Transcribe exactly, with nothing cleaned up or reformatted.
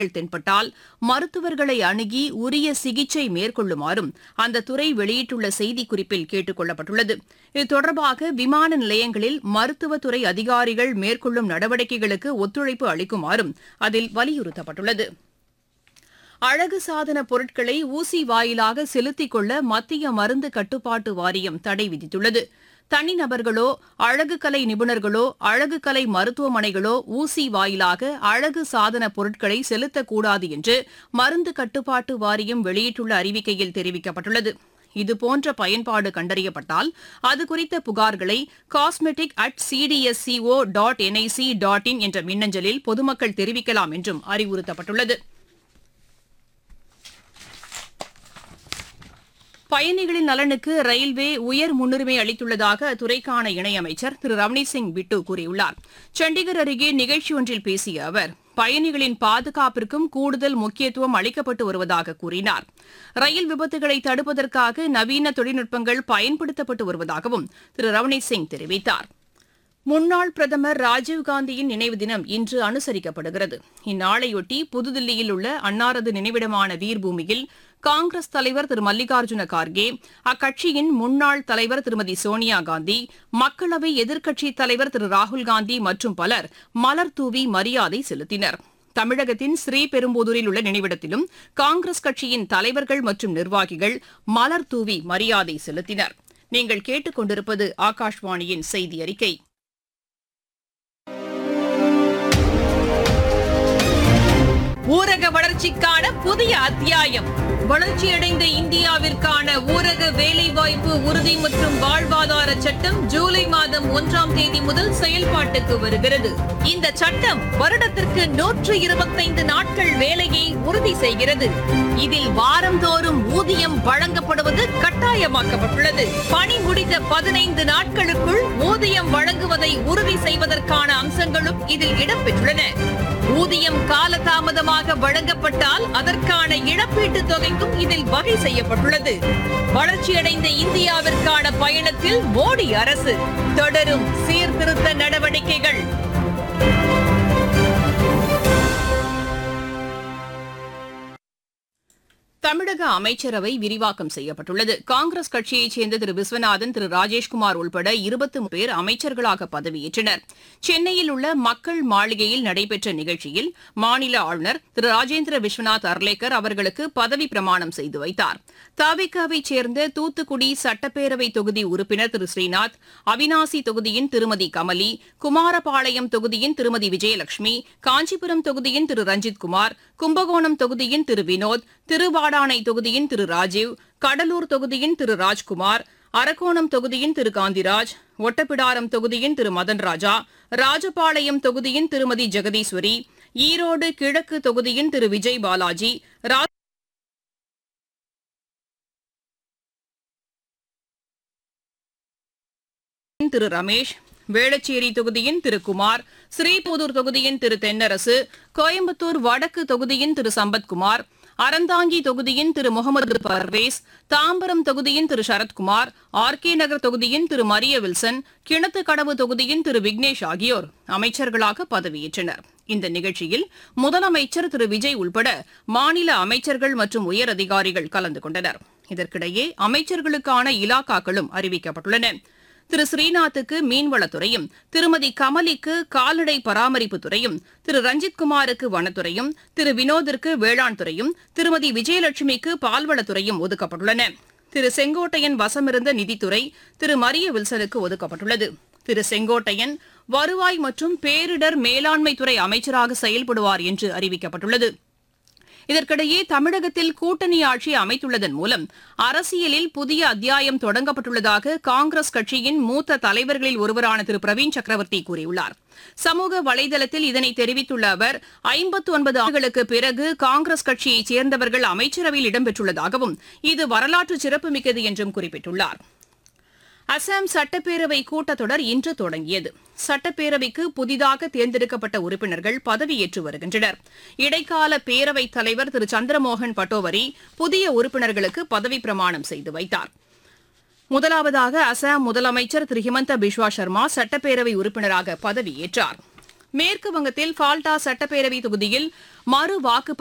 தென்பட்டால் மருத்துவர்களை அணுகி உரிய சிகிச்சை மேற்கொள்ளுமாறும் அந்த துறை வெளியிட்டுள்ள செய்திக்குறிப்பில் கேட்டுக் கொள்ளப்பட்டுள்ளது. இது தொடர்பாக விமான நிலையங்களில் மருத்துவத்துறை அதிகாரிகள் மேற்கொள்ளும் நடவடிக்கைகளுக்கு ஒத்துழைப்பு அளிக்குமாறும் அதில் வலியுறுத்தப்பட்டுள்ளது. அழகு சாதன பொருட்களை ஊசி வாயிலாக செலுத்திக் கொள்ள மத்திய மருந்து கட்டுப்பாட்டு வாரியம் தடை விதித்துள்ளது. தனிநபர்களோ அழகு கலை நிபுணர்களோ அழகு கலை மருத்துவமனைகளோ ஊசி வாயிலாக அழகு சாதன பொருட்களை செலுத்தக்கூடாது என்று மருந்து கட்டுப்பாட்டு வாரியம் வெளியிட்டுள்ள அறிவிக்கையில் தெரிவிக்கப்பட்டுள்ளது. இதுபோன்ற பயன்பாடு கண்டறியப்பட்டால் அது குறித்த புகார்களை cosmetic at CDSCO dot NIC dot in என்ற மின்னஞ்சலில் பொதுமக்கள் தெரிவிக்கலாம் என்றும் அறிவுறுத்தப்பட்டுள்ளது. பயணிகளின் நலனுக்கு ரயில்வே உயர் முன்னுரிமை அளித்துள்ளதாக அத்துறைக்கான இணையமைச்சர் திரு ரவ்னீத் சிங் பிட்டு கூறியுள்ளார். சண்டிகர் அருகே நிகழ்ச்சி ஒன்றில் பேசிய அவர் பயணிகளின் பாதுகாப்பிற்கும் கூடுதல் முக்கியத்துவம் அளிக்கப்பட்டு வருவதாக கூறினார். ரயில் விபத்துகளை தடுப்பதற்காக நவீன தொழில்நுட்பங்கள் பயன்படுத்தப்பட்டு வருவதாகவும் திரு ரவ்னீத் சிங் தெரிவித்தார். முன்னாள் பிரதமர் ராஜீவ்காந்தியின் நினைவு தினம் இன்று அனுசரிக்கப்படுகிறது. இந்நாளையொட்டி புதுதில்லியில் உள்ள அன்னாரது நினைவிடமான வீர்பூமியில் காங்கிரஸ் தலைவர் திரு மல்லிகார்ஜுன கார்கே, அக்கட்சியின் முன்னாள் தலைவர் திருமதி சோனியா காந்தி, மக்களவை எதிர்க்கட்சித் தலைவர் திரு ராகுல்காந்தி மற்றும் பலர் மலர் தூவி மரியாதை செலுத்தினர். தமிழகத்தின் ஸ்ரீபெரும்புதூரில் உள்ள நினைவிடத்திலும் காங்கிரஸ் கட்சியின் தலைவர்கள் மற்றும் நிர்வாகிகள் மலர் தூவி மரியாதை செலுத்தினர். நீங்கள் கேட்டுக் கொண்டிருப்பது ஆகாஷ்வாணியின் செய்தி அறிக்கை. ஊரக வளர்ச்சிக்கான புதிய அத்தியாயம். வளர்ச்சியடைந்த இந்தியாவிற்கான ஊரக வேலைவாய்ப்பு உறுதி மற்றும் வாழ்வாதார சட்டம் ஜூலை மாதம் ஒன்றாம் தேதி முதல் செயல்பாட்டுக்கு வருகிறது. இந்த சட்டம் வருடத்திற்கு நூற்று இருபத்தைந்து நாட்கள் வேலையை உறுதி செய்கிறது. இதில் வாரந்தோறும் ஊதியம் வழங்கப்படுவது கட்டாயமாக்கப்பட்டுள்ளது. பணி முடிந்த பதினைந்து நாட்களுக்குள் ஊதியம் வழங்குவதை உறுதி செய்வதற்கான அம்சங்களும் இதில் இடம்பெற்றுள்ளன. ஊதியம் காலதாமதமாக வழங்கப்பட்டால் அதற்கான இழப்பீட்டுத் தொகைக்கும் இதில் வகை செய்யப்பட்டுள்ளது. வளர்ச்சியடைந்த இந்தியாவிற்கான பயணத்தில் மோடி அரசு தொடரும் சீர்திருத்த நடவடிக்கைகள். தமிழக அமைச்சரவை விரிவாக்கம் செய்யப்பட்டுள்ளது. காங்கிரஸ் கட்சியைச் சேர்ந்த திரு விஸ்வநாதன், திரு ராஜேஷ்குமார் உள்பட இருபத்து மூன்று பேர் அமைச்சர்களாக பதவியேற்றனர். சென்னையில் உள்ள மக்கள் மாளிகையில் நடைபெற்ற நிகழ்ச்சியில் மாநில ஆளுநர் திரு ராஜேந்திர விஸ்வநாத் அர்லேக்கர் அவர்களுக்கு பதவி பிரமாணம் செய்து வைத்தார். தவிகவைச் சேர்ந்த தூத்துக்குடி சட்டப்பேரவை தொகுதி உறுப்பினர் திரு ஸ்ரீநாத், அவினாசி தொகுதியின் திருமதி கமலி, குமாரபாளையம் தொகுதியின் திருமதி விஜயலட்சுமி, காஞ்சிபுரம் தொகுதியின் திரு ரஞ்சித்குமார், கும்பகோணம் தொகுதியின் திரு வினோத், திருவாடானை தொகுதியின் திரு ராஜீவ், கடலூர் தொகுதியின் திரு ராஜ்குமார், அரக்கோணம் தொகுதியின் திரு காந்திராஜ், ஒட்டப்பிடாரம் தொகுதியின் திரு மதன் ராஜா, ராஜபாளையம் தொகுதியின் திருமதி ஜெகதீஸ்வரி, ஈரோடு கிழக்கு தொகுதியின் திரு விஜய் பாலாஜி, திரு ரமேஷ், வேளச்சேரி தொகுதியின் திரு குமார், ஸ்ரீபுதூர் தொகுதியின் திரு தென்னரசு, கோயம்புத்தூர் வடக்கு தொகுதியின் திரு சம்பத்குமார், அறந்தாங்கி தொகுதியின் திரு முகமது பர்வேஸ், தாம்பரம் தொகுதியின் திரு சரத்குமார், ஆர் கே நகர் தொகுதியின் திரு மரிய வில்சன், கிணத்துக்கடவு தொகுதியின் திரு விக்னேஷ் ஆகியோர் அமைச்சர்களாக பதவியேற்றனர். இந்த நிகழ்ச்சியில் முதலமைச்சர் திரு விஜய் உள்பட மாநில அமைச்சர்கள் மற்றும் உயரதிகாரிகள் கலந்து கொண்டனர். இதற்கிடையே அமைச்சர்களுக்கான இலாக்காக்களும் அறிவிக்கப்பட்டுள்ளன. திரு ஸ்ரீநாத்துக்கு மீன்வளத்துறையும், திருமதி கமலிக்கு கால்நடை பராமரிப்புத் துறையும், திரு ரஞ்சித்குமாருக்கு வனத்துறையும், திரு வினோதிற்கு வேளாண் துறையும், திருமதி விஜயலட்சுமிக்கு பால்வளத்துறையும் ஒதுக்கப்பட்டுள்ளன. திரு செங்கோட்டையன் வசமிருந்த நிதித்துறை திரு மரிய வில்சனுக்கு ஒதுக்கப்பட்டுள்ளது. திரு செங்கோட்டையன் வருவாய் மற்றும் பேரிடர் மேலாண்மைத்துறை அமைச்சராக செயல்படுவார் என்று அறிவிக்கப்பட்டுள்ளது. இதற்கிடையே தமிழகத்தில் கூட்டணி ஆட்சி அமைத்துள்ளதன் மூலம் அரசியலில் புதிய அத்தியாயம் தொடங்கப்பட்டுள்ளதாக காங்கிரஸ் கட்சியின் மூத்த தலைவர்களில் ஒருவரான திரு பிரவீன் சக்கரவர்த்தி கூறியுள்ளார். சமூக வலைதளத்தில் இதனை தெரிவித்துள்ள அவர், ஐம்பத்து ஒன்பது ஆண்டுகளுக்கு பிறகு காங்கிரஸ் கட்சியைச் சேர்ந்தவர்கள் அமைச்சரவையில் இடம்பெற்றுள்ளதாகவும் இது வரலாற்று சிறப்புமிக்கது என்றும் குறிப்பிட்டுள்ளார். அசாம் சட்டப்பேரவை கூட்டத்தொடர் இன்று தொடங்கியது. சட்டப்பேரவைக்கு புதிதாக தேர்ந்தெடுக்கப்பட்ட உறுப்பினர்கள் பதவியேற்று வருகின்றனர். இடைக்கால பேரவைத் தலைவர் திரு சந்திரமோகன் பட்டோவரி புதிய உறுப்பினர்களுக்கு பதவிப் பிரமாணம் செய்து வைத்தார். முதலாவதாக அசாம் முதலமைச்சர் திரு ஹிமந்த பிஸ்வா சர்மா சட்டப்பேரவை உறுப்பினராக பதவியேற்றார். மேற்கு வங்கத்தில் ஃபால்டா சட்டப்பேரவை தொகுதியில் மறு வாக்கு